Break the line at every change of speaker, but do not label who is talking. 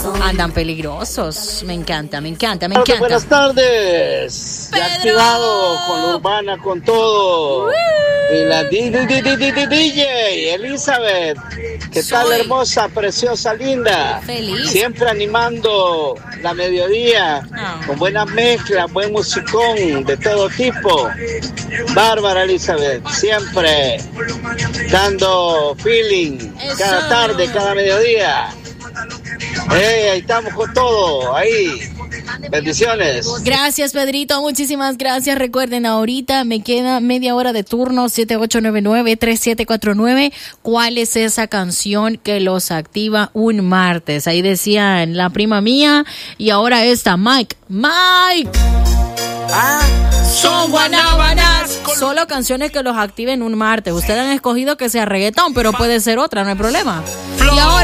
Andan peligrosos. Me encanta.
Buenas tardes. Ya activado con la urbana, con todo. Y la DJ Elizabeth. ¿Qué tal, hermosa, preciosa, linda?
Feliz.
Siempre animando la mediodía. Con buenas mezclas, buen musicón de todo tipo. Bárbara Elizabeth. Siempre dando feeling. Cada tarde, cada mediodía. Ahí estamos con todo, ahí. Bendiciones.
Gracias, Pedrito, muchísimas gracias. Recuerden, ahorita me queda media hora de turno, 7899-3749. ¿Cuál es esa canción que los activa un martes? Ahí decían La Prima Mía y ahora esta, Mike. Son guanábanas. Solo canciones que los activen un martes. Ustedes han escogido que sea reggaetón, pero puede ser otra, no hay problema. Y ahora